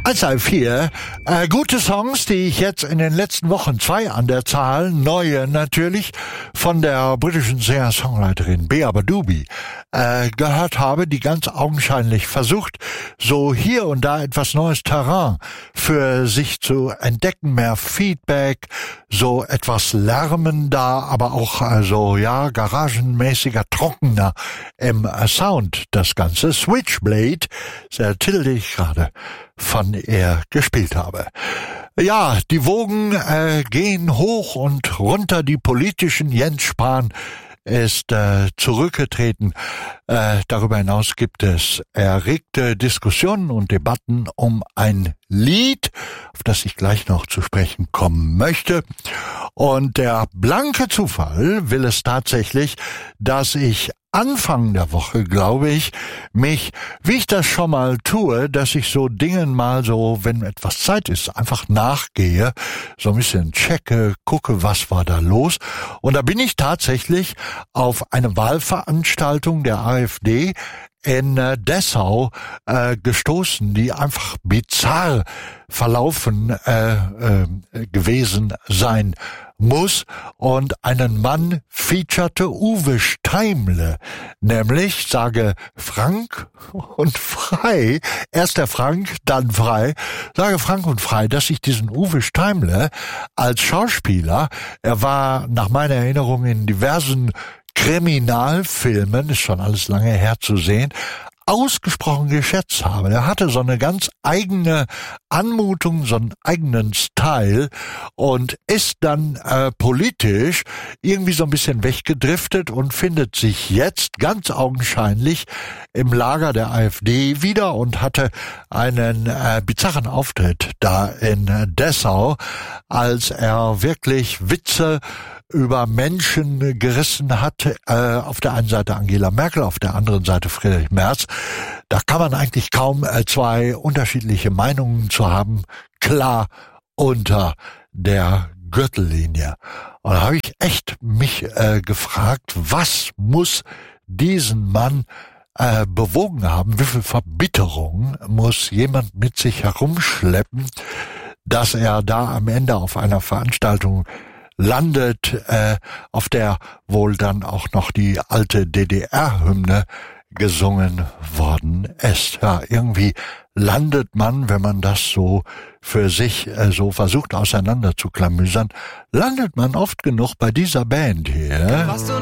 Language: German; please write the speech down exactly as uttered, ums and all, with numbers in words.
Also vier äh, gute Songs, die ich jetzt in den letzten Wochen, zwei an der Zahl, neue natürlich, von der britischen Singer-Songwriterin Bea Badubi äh, gehört habe, die ganz augenscheinlich versucht, so hier und da etwas neues Terrain für sich zu entdecken, mehr Feedback, so etwas lärmender, aber auch also ja garagenmäßiger, trockener im äh, Sound. Das Ganze Switchblade, der Titel, den ich gerade von er gespielt habe. Ja, die Wogen äh, gehen hoch und runter. Die politischen Jens Spahn ist äh, zurückgetreten. Äh, darüber hinaus gibt es erregte Diskussionen und Debatten um ein Lied, auf das ich gleich noch zu sprechen kommen möchte. Und der blanke Zufall will es tatsächlich, dass ich Anfang der Woche, glaube ich, mich, wie ich das schon mal tue, dass ich so Dingen mal so, wenn etwas Zeit ist, einfach nachgehe, so ein bisschen checke, gucke, was war da los. Und da bin ich tatsächlich auf eine Wahlveranstaltung der AfD in äh, Dessau äh, gestoßen, die einfach bizarr verlaufen äh, äh, gewesen sein muss, und einen Mann featurete Uwe Steimle, nämlich, sage Frank und frei, erst der Frank, dann frei, sage Frank und frei, dass ich diesen Uwe Steimle als Schauspieler, er war nach meiner Erinnerung in diversen Kriminalfilmen, ist schon alles lange her zu sehen, ausgesprochen geschätzt habe. Er hatte so eine ganz eigene Anmutung, so einen eigenen Style und ist dann äh, politisch irgendwie so ein bisschen weggedriftet und findet sich jetzt ganz augenscheinlich im Lager der AfD wieder und hatte einen äh, bizarren Auftritt da in äh, Dessau, als er wirklich Witze über Menschen gerissen hat, äh, auf der einen Seite Angela Merkel, auf der anderen Seite Friedrich Merz. Da kann man eigentlich kaum äh, zwei unterschiedliche Meinungen zu haben, klar unter der Gürtellinie. Und da habe ich echt mich äh, gefragt, was muss diesen Mann äh, bewogen haben, wie viel Verbitterung muss jemand mit sich herumschleppen, dass er da am Ende auf einer Veranstaltung landet, äh, auf der wohl dann auch noch die alte D D R-Hymne gesungen worden ist. Ja, irgendwie landet man, wenn man das so für sich äh, so versucht auseinander zu klamüsern, landet man oft genug bei dieser Band hier.